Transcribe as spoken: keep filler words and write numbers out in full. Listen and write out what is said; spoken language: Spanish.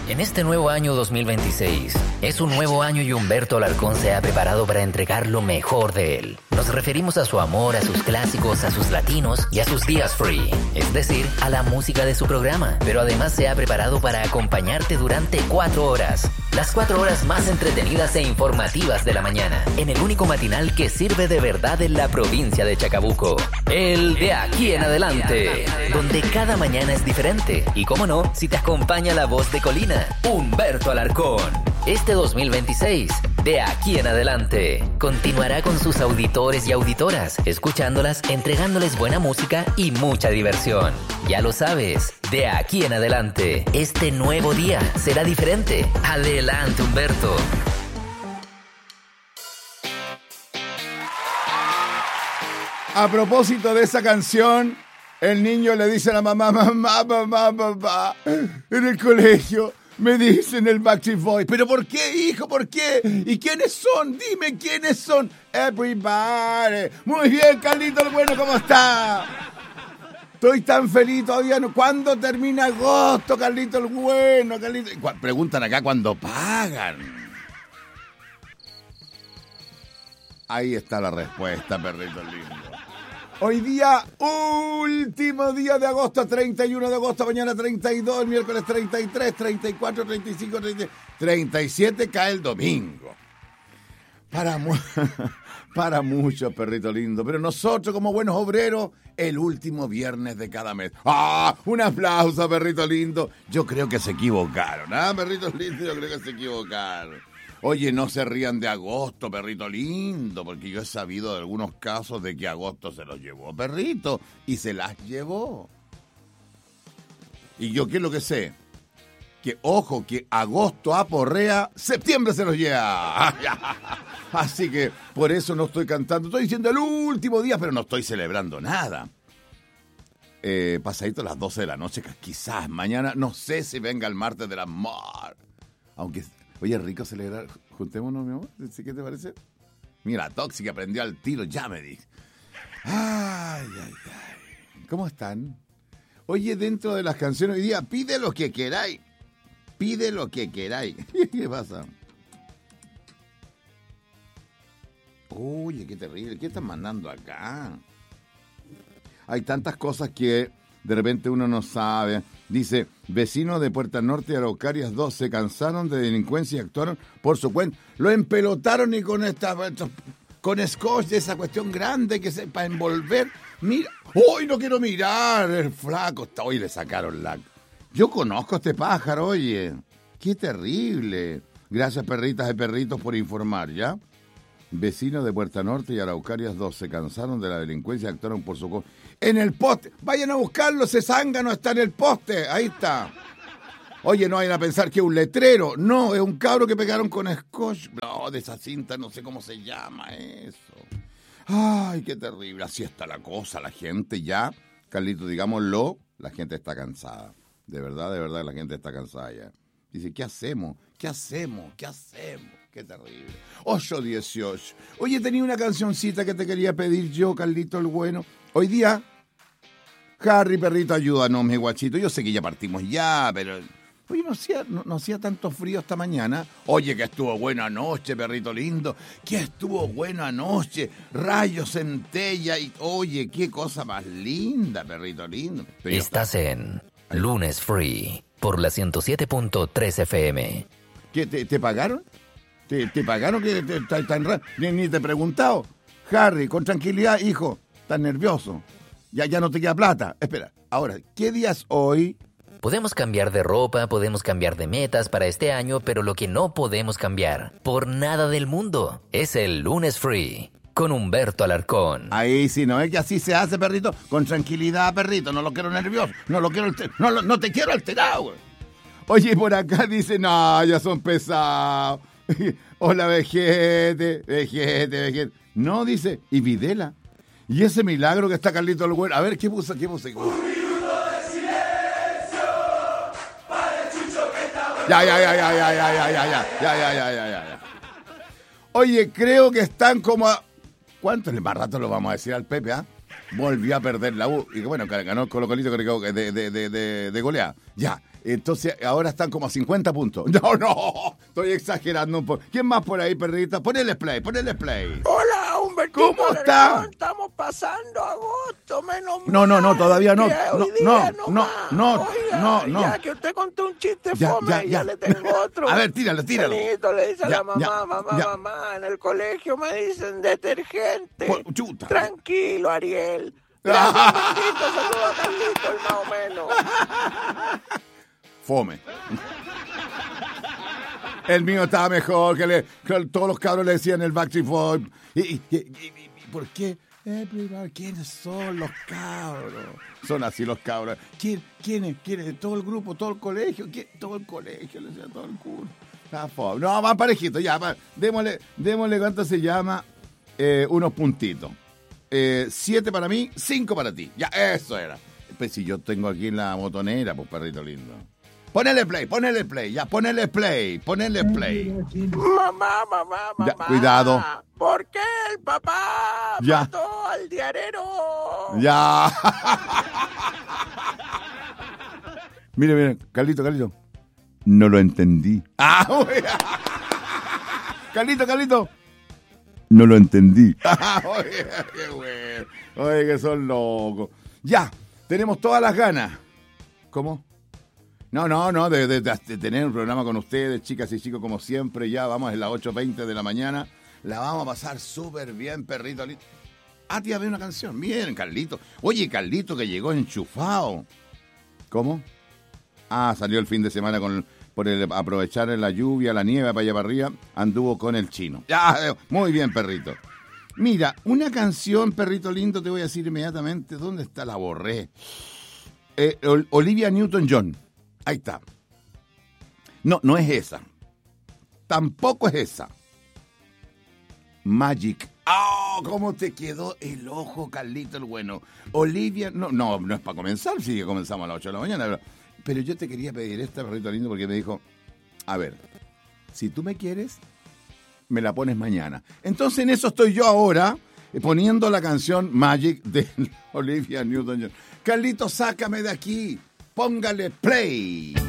En este nuevo año dos mil veintiséis, es un nuevo año y Humberto Alarcón se ha preparado para entregar lo mejor de él. Nos referimos a su amor, a sus clásicos, a sus latinos y a sus días free, es decir, a la música de su programa. Pero además se ha preparado para acompañarte durante cuatro horas. Las cuatro horas más entretenidas e informativas de la mañana, en el único matinal que sirve de verdad en la provincia de Chacabuco. El de aquí en adelante, donde cada mañana es diferente. Y cómo no, si te acompaña la voz de Colina, Humberto Alarcón. Este dos mil veintiséis, de aquí en adelante, continuará con sus auditores y auditoras, escuchándolas, entregándoles buena música y mucha diversión. Ya lo sabes, de aquí en adelante, este nuevo día será diferente. Adelante, Humberto. A propósito de esa canción, el niño le dice a la mamá, mamá, mamá, mamá, en el colegio me dicen el Backstreet Boys. ¿Pero por qué, hijo? ¿Por qué? ¿Y quiénes son? Dime quiénes son. Everybody. Muy bien, Carlito el Bueno, ¿cómo está? Estoy tan feliz todavía. No. ¿Cuándo termina agosto, Carlito el Bueno? Carlito? Preguntan acá cuándo pagan. Ahí está la respuesta, perrito lindo. Hoy día, último día de agosto, treinta y uno de agosto, mañana treinta y dos, el miércoles treinta y tres, treinta y cuatro, treinta y cinco, treinta, treinta y siete cae el domingo. Para, mu- para muchos, perrito lindo, pero nosotros como buenos obreros, el último viernes de cada mes. ¡Ah! Un aplauso, perrito lindo. Yo creo que se equivocaron, ¿ah, perrito lindo? Yo creo que se equivocaron. Oye, no se rían de agosto, perrito lindo, porque yo he sabido de algunos casos de que agosto se los llevó perrito y se las llevó. Y yo, ¿qué es lo que sé? Que, ojo, que agosto aporrea, septiembre se los lleva. Así que por eso no estoy cantando. Estoy diciendo el último día, pero no estoy celebrando nada. Eh, pasadito a las doce de la noche, quizás mañana, no sé si venga el martes del amor. Aunque... Oye, rico celebrar. Juntémonos, mi amor. ¿Qué te parece? Mira, Tóxica aprendió al tiro, ya me dije. Ay, ay, ay. ¿Cómo están? Oye, dentro de las canciones hoy día, pide lo que queráis. Pide lo que queráis. ¿Qué pasa? Oye, qué terrible. ¿Qué están mandando acá? Hay tantas cosas que de repente uno no sabe. Dice, vecinos de Puerta Norte y Araucarias dos se cansaron de delincuencia y actuaron por su cuenta. Lo empelotaron y con esta con scotch de esa cuestión grande que se para envolver. Mira, hoy no quiero mirar, el flaco está. Hoy le sacaron la... Yo conozco a este pájaro, oye. Qué terrible. Gracias, perritas y perritos, por informar, ¿ya? Vecinos de Puerta Norte y Araucarias dos se cansaron de la delincuencia y actuaron por su cuenta. En el poste. Vayan a buscarlo, ese zángano está en el poste. Ahí está. Oye, no vayan a pensar que es un letrero. No, es un cabro que pegaron con scotch. No, de esa cinta, no sé cómo se llama eso. Ay, qué terrible. Así está la cosa. La gente ya, Carlito, digámoslo, la gente está cansada. De verdad, de verdad, la gente está cansada ya. Dice, ¿qué hacemos? ¿Qué hacemos? ¿Qué hacemos? Qué terrible. ocho dieciocho. Oye, tenía una cancioncita que te quería pedir yo, Carlito el Bueno. Hoy día, Harry, perrito, ayúdanos, mi guachito. Yo sé que ya partimos ya, pero... Oye, no hacía, no, no hacía tanto frío esta mañana. Oye, que estuvo buena anoche, perrito lindo. Que estuvo buena anoche. Rayos, centella y... Oye, qué cosa más linda, perrito lindo. Pero Estás yo... en Lunes Free, por la ciento siete punto tres F M. ¿Qué, te, te pagaron? ¿Te, te pagaron? Que te, te, tan raro? Ni, ni te he preguntado. Harry, con tranquilidad, hijo. Estás nervioso. Ya, ya no te queda plata. Espera, ahora, ¿qué día es hoy? Podemos cambiar de ropa, podemos cambiar de metas para este año, pero lo que no podemos cambiar, por nada del mundo, es el Lunes Free, con Humberto Alarcón. Ahí sí, no es que así se hace, perrito. Con tranquilidad, perrito. No lo quiero nervioso. No lo quiero alter- no, lo, no te quiero alterado, güey. Oye, por acá dice, no, ya son pesados. Hola, vejete, vejete, vejete. No, dice, y Videla. Y ese milagro que está Carlito el Bueno. A ver, ¿qué puso? ¿Qué puso? Ya, ya, ya, ya, ya, ya, ya, ya, ya, ya, ya, ya, ya, ya. Oye, creo que están como a... ¿Cuánto más rato lo vamos a decir al Pepe, ah? volvió a perder la U. Y bueno, ganó el Colo Colito de, de, de, de, de goleada. Ya. Entonces, ahora están como a cincuenta puntos. No, no, estoy exagerando un poco. ¿Quién más por ahí, perrita? Ponele play, ponele play. Hola, Humberto. ¿Cómo está? Estamos pasando agosto, menos mal. No, no, no, todavía no. Ya, No, hoy día no, no, no, no, Oiga, no, no. Ya que usted contó un chiste Ya, fome, ya, ya, ya. le tengo otro. A ver, tíralo, tíralo. Benito le dice a Ya, la mamá, ya, mamá, ya. mamá, en el colegio me dicen detergente. Por- chuta. Tranquilo, Ariel. Gracias, Carlito, saludo a Carlito, el más o menos. Fome. El mío estaba mejor, que, le, que todos los cabros le decían el Backstreet Boys. ¿Y, y, y, y, y por qué? Everybody, ¿quiénes son los cabros? Son así los cabros. ¿Quién, ¿Quiénes? ¿Quiénes? ¿Todo el grupo? ¿Todo el colegio? ¿Quién? Todo el colegio, le decía todo el curso. Está fome. No, más parejito, ya. Va. Démosle, démosle, ¿cuánto se llama? Eh, unos puntitos. Eh, siete para mí, cinco para ti. Ya, eso era. Pues si yo tengo aquí la botonera, pues perrito lindo. Ponele play, ponele play, ya, ponele play, ponele play. Mamá, mamá, mamá. Ya, cuidado. ¿Por qué el papá Ya. mató al diarero? Ya. Mire, mire, Carlito, Carlito. No lo entendí. Ah, oiga. Carlito, Carlito. No lo entendí. Oiga, qué bueno. Oye, que son locos. Ya, tenemos todas las ganas. ¿Cómo? No, no, no, de, de, de tener un programa con ustedes, chicas y chicos, como siempre, ya vamos en las ocho veinte de la mañana. La vamos a pasar súper bien, perrito. Ah, tía, ve una canción. Miren, Carlito. Oye, Carlito que llegó enchufado. ¿Cómo? Ah, salió el fin de semana con por el, aprovechar la lluvia, la nieve para allá para arriba, anduvo con el chino. Ya, muy bien, perrito. Mira, una canción, perrito lindo, te voy a decir inmediatamente. ¿Dónde está? La borré. Eh, Olivia Newton-John. Ahí está. No, no es esa. Tampoco es esa. Magic. ¡Oh! ¿Cómo te quedó el ojo, Carlito el bueno? Olivia, no, no, no es para comenzar, sí que comenzamos a las ocho de la mañana. Pero, pero yo te quería pedir esta, perrito lindo, porque me dijo, a ver, si tú me quieres, me la pones mañana. Entonces en eso estoy yo ahora, eh, poniendo la canción Magic de Olivia Newton-John. Carlito, sácame de aquí. Póngale play.